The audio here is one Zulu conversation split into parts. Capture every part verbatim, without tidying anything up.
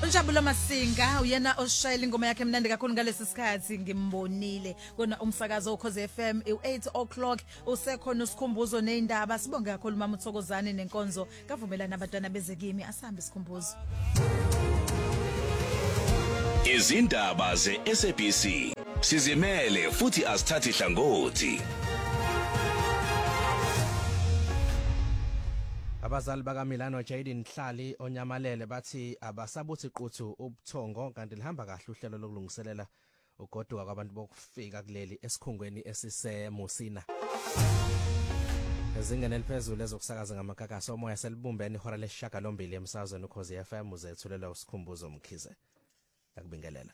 Unjabulo Masinga uyena oshayela ingoma yakhe emnandi kakhulu ngalesi sikhathi ngimbonile kona umsakazo ukhoze F M u-eight o'clock usekhona usikhumbuzo neindaba sibonge kakhulu mama Uthokozane nenkonzo kavumelana abantwana bezekimi asambe isikhumbuzo. Izindaba ze-S A B C sizimele futhi asithathi hlangothi. Abazali bakaMilano Jayden Mhlali onyamalele bathi abasabuthi quthu ubuthongo kanti lihamba kahle uhlelo lokulungiselela ugoduka kwabantu bokufika kuleli esikhungweni esise Musina. Ezingene eliphezulu ezokusakaza ngamagagasi omoya selibumbene ihora lesishiyagalombili emsazweni ukhozi F M uzethulela usikhumbuzo Mkhize. Yakubingelela.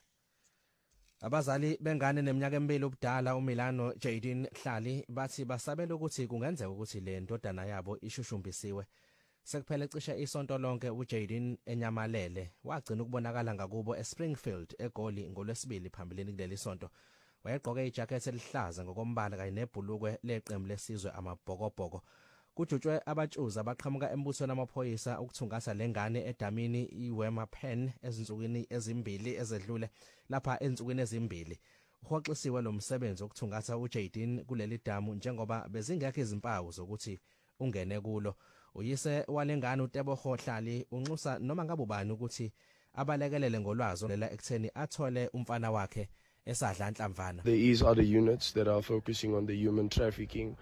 Abazali bengane neminyaka emibili ubudala uMilano Jayden Mhlali bathi basabela ukuthi kungenzeka ukuthi le ndodana yabo ishushumbisiwe. Sekuphele cishe isonto lonke uJayden enyamalele wagcina ukubonakala ngakubo eSpringfield eGoli ngolwesibili phambilini kuleli sonto. Wayegqoke ijacket elihlaza ngokombala kanye nebhulukwe leqembu lesizwe amabhokobhoko. Kujutshwe abatshuzi abaqhamuka embusweni amaphoyisa ukuthungasa lengane edamini iWema Pen ezinsukwini ezimbili ezedlule lapha ensukwini ezimbili. Uhoxisiwe lo msebenzi wokuthungasa uJayden kuleli damu njengoba bezingekho izimpawu zokuthi ungene kulo. Uyise walengane uTebogo Mhlali unxusa noma ngabe ubani ukuthi abalekelele ngolwazi lela ekutheni athole umfana wakhe esadla anhlamvana. There is other units that are focusing on the human trafficking.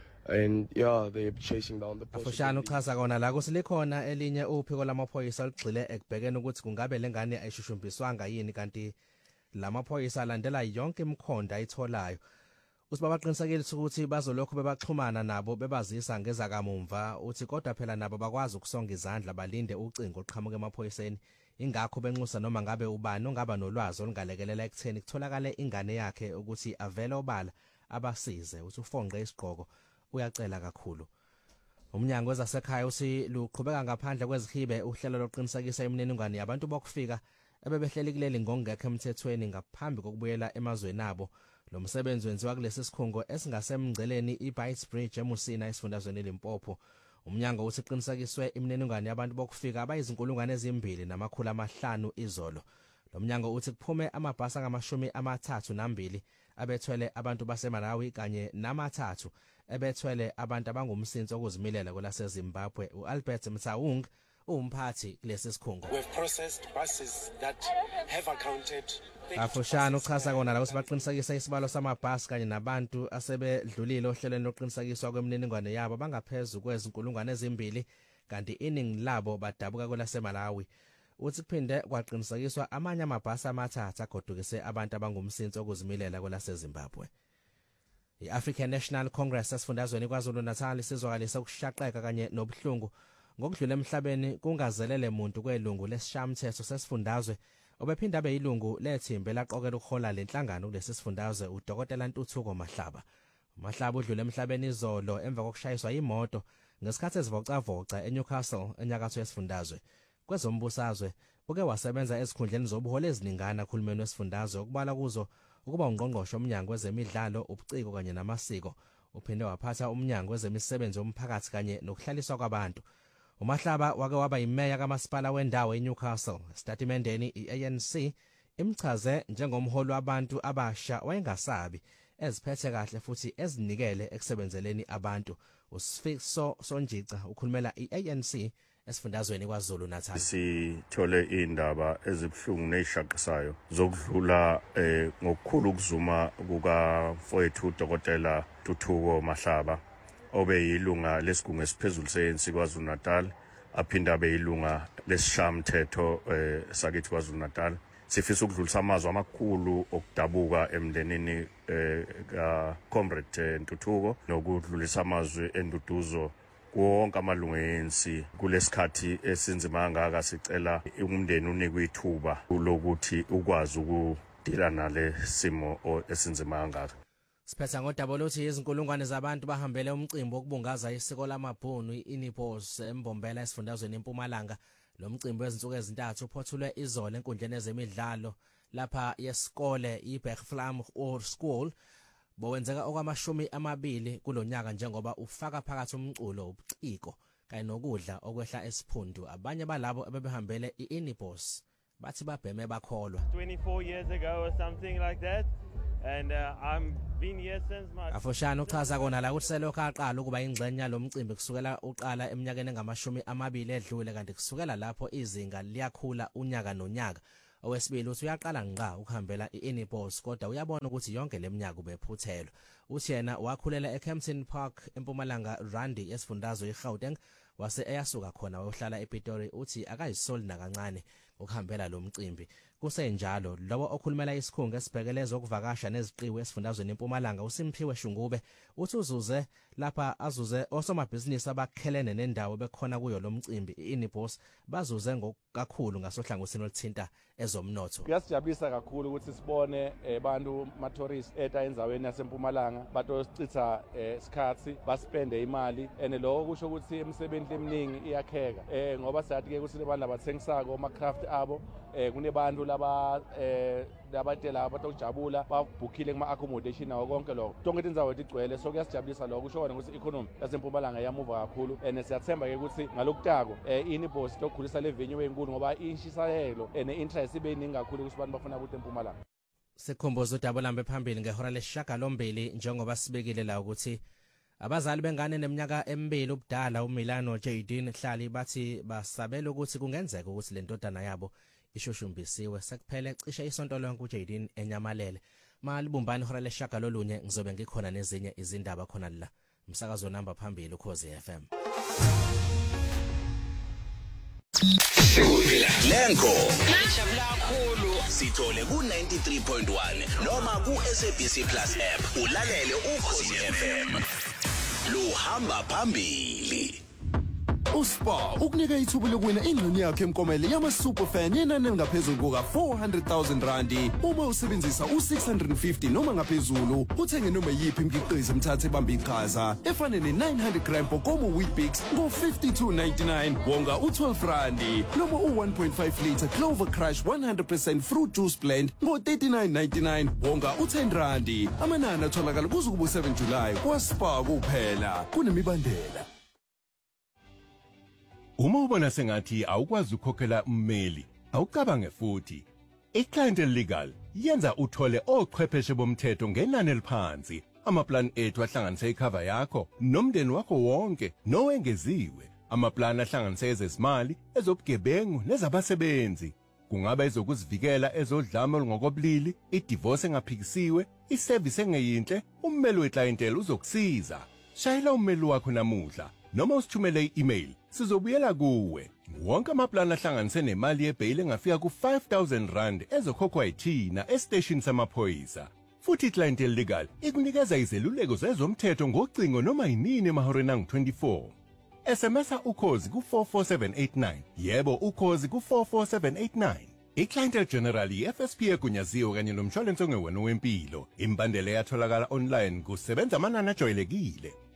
And yeah, they're chasing down the Afushana uchaza kona la kusilikhona elinye uphiko lamaphoyisa ligxile ekubhekene ukuthi kungabe lengane ayishushumbiswanga yini kanti lamaphoyisa alandela yonke imikhondo ayitholayo. Usibaba qinisekile ukuthi bazolokho bebaxhumana nabo bebazisa ngezakamumva uthi kodwa phela nabo bakwazi ukusonga izandla balinde ucingo oqhamuka emaphoyiseni ingakho benxusa noma ngabe ubani ongaba nolwazi olungalekelela ekutheni kutholakale ingane yakhe ukuthi avele obala abasize uthi ufonqe isigqoko uyacela kakhulu. Umnyango wezasekhaya uthi luqhubeka ngaphandle kwezihibe uhlelo lokuqinisekisa imininingwane yabantu bokufika ebebehleli kuleli ngongekho emthethweni ngaphambi kokubuyela emazweni abo. Lo msebenzi wenziwa kulesi sikhungo esingasemngceleni iBeitbridge eMusina esifundazweni eLimpopo. Umnyango uthi qinisekiswe imininingwane yabantu bokufika abayizinkulungwane ezimbili namakhulu amahlanu izolo. Lo mnyango uthi kuphume amabhasi angamashumi amathathu nambili abethwele abantu baseMalawi kanye namathathu ebethwele abantu abangumsinsi okuzimilela kwelaseZimbabwe. uAlbert Mtsawung umphathi kulesi sikhungo. We've processed buses that have accounted. Afushana uchaza kona la usibaqinisekisa isibalo samabhasi kanye nabantu asebedlulile ohlelweni lokuqinisekiswa kwemininingwane yabo bangaphezulu kwezinkulungwane ezimbili kanti iningi labo badabuka kwelaseMalawi. Uthi kuphinde kwaqinisekiswa amanye amabhasi amathathu agodukise abantu abangumsinsi okuzimilela kwelaseZimbabwe. I-African National Congress esifundazweni KwaZulu Natal sizwakalisa ukushaqeka kanye nobuhlungu ngokudlula emhlabeni kungazelele umuntu kwelungu lesishamthetho sesifundazwe obephinda beyilungu lethimbe laqokela ukuhola lenhlangano kulesi sifundazwe uDokotela Ntuthuko Mahlaba. Mahlaba udlule emhlabeni izolo emva kokushayiswa imoto ngesikhathi ezivocavoca eNewcastle enyakatho yesifundazwe. Kwezombusazwe uke wasebenza ezikhundleni zobuholi eziningana khulumeni wesifundazwe okubala kuzo ukuba ungqongqoshe omnyango wezemidlalo ubuciko kanye namasiko. Uphinde waphatha umnyango wezemisebenzi yomphakathi kanye nokuhlaliswa kwabantu. uMahlaba wake waba imeya kamasipala wendawo eNewcastle. Statementeni i-A N C imchaze njengomholi wabantu abasha wayengasabi eziphethe kahle futhi ezinikele ekusebenzeleni abantu. uSifiso Sonjica ukhulumela i-A N C esifundazweni KwaZulu Natal. Sithole indaba ezibhlungu nezishaqisayo zokudlula eh, ngokukhulu ukuzuma kuka mfowethu Dokotela Ntuthuko Mahlaba obeyilunga lesigungu esiphezulu se-A N C KwaZulu Natal aphinda abeyilunga lesishamthetho eh, sakithi KwaZulu Natal. Sifisa ukudlulisa amazwi amakhulu okudabuka emndenini eh, ka Comrade Ntuthuko nokudlulisa amazwi enduduzo wonke amalungu e-A N C kulesikhathi esinzima kangaka. Sicela umndeni unikwe ithuba lokuthi ukwazi ukudila nale simo esinzima kangaka. Siphetha ngodaba lokuthi izinkulungwane zabantu bahambele umcimbi wokubungaza isiko lamabhunu i-Inipos embombela esifundazweni eMpumalanga. Lo mcimbi wezinsuku ezintathu uphothulwe izolo enkundleni yezemidlalo lapha yesikole iBergvlam School. Bowenzeka okwamashumi amabili kulonyaka njengoba ufaka phakathi umculo ubuciko kanye nokudla okwehla esiphundu. Abanye balabo abebehambele i-Inipos bathi babheme bakholwa. twenty-four years ago or something like that, and uh, I'm been here since my Afoshana uchaza kona la ukuthi selokho aqala ukuba ingxenye lomcimbi kusukela uqala eminyakeni engamashumi amabili edlule kanti kusukela lapho izinga liyakhula unyaka nonyaka. Owesibili uthi uyaqala ngqa ukuhambela iInipos kodwa uyabona ukuthi yonke leminyaka ubephuthelwa. Uthi yena wakhulela eKempton Park eMpumalanga Randi esifundazwe iGauteng wase eyasuka khona wayohlala ePitori. Uthi akayisoli nakancane ukuhambela lo mcimbi. Kusenjalo lowo okhulumela isikhungo esibhekele zokuvakasha neziqiwe esifundazweni eMpumalanga uSimphiwe Shungube uthi uzuze lapha azuze osomabhizinisi abakhelene nendawo bekhona kuyo lo mcimbi iInipos bazuze ngokukhulu ngasohlangothini oluthinta ezomnotho. Kuyasijabulisa kakhulu ukuthi sibone abantu ma tourists eta enzaweni yaseMpumalanga batosicitha isikhathi baspende imali ene lokho kusho ukuthi emsebenzi eminingi iyakheka eh ngoba siyathi ke ukuthi lebantu abathengisako ama craft abo eh kunebantu laba eh labatela abatokujabula babhukhile kuma accommodation nawo konke lokho tonke indzawo etigcwele so kuyasijabulisa lokho kusho ukuthi economy yaseMpumalanga yamuva kakhulu ene siyathemba ke ukuthi ngalokutako eh iNipos tokhulisa le venue enkulu ngoba inshisayelo ene interest ibe iningi kakhulu ukuthi abantu bafuna ukuthi eMpumalanga. Sikhumbuza uDabulambe phambili ngehora lesishagalombili njengoba sibekile la ukuthi abazali bengane neminyaka emibili ubudala uMilano Jaydin Hlali bathi basabela ukuthi kungenzeka ukuthi le ntodana yabo ishushumbisiwe sekuphele cishe isonto lonke uJaydin enyamalele. Malibumbani ihora lesishagalolunye ngizobe ngikhona nezinye izindaba khona la umsakazo namba phambili uKhozi F M. Lenko ngijabula kakhulu sithole ku ninety-three point one noma ku S A B C Plus app ulalele uKhozi F M luhamba phambili. uSpa ukunika ithuba lokuwina ingxenye yakhe emkomele yama superfan yenani ngaphezulu kuka four hundred thousand rand uma usebenzisa u six hundred fifty noma ngaphezulu uthenge noma yipi imikhiqizo emthathe ebamba iqhaza efana ne nine hundred gram Pocomo Wheatbix ngo fifty-two ninety-nine wonga u twelve rand noma u one point five liter Clover Crush one hundred percent fruit juice blend ngo thirty-nine ninety-nine wonga u ten rand. Amanani atholakala kuze kuba seven July kwa Spa kuphela kunemibandela. Uma ubona sengathi awukwazi ukukhokhela ummeli, awucabange futhi. iClient Legal yenza uthole ochwepheshe bomthetho ngenani eliphansi. Amaplan ethu ahlanganisa icover yakho nomndeni wakho wonke nowengeziwe. Amaplan ahlanganisa ezezimali, ezobugebengu nezabasebenzi. Kungaba ezokuzivikela ezodlame olungokobulili, idivorce engaphikisiwe, iservice engeyinhle, ummeli weclientele uzokusiza. Shayela ummeli wakho namuhla noma usithumele i-email. Sizobuyela kuwe. Wonke amaplan ahlanganise nemali yebail engafika ku five thousand rand ezokhokhwa yithina estation samaphoyisa. Futhi iClient Legal ikunikeza izeluleko zezomthetho ngocingo noma yinini emahoreni angu twenty-four. S M S ukhozi ku four four seven eight nine. Yebo ukhozi ku four four seven eight nine. iClient General F S P egunyaziwe kanye nomshwalense ongewena wempilo. Imbandela yatholakala online kusebenza amanani ajwayelekile.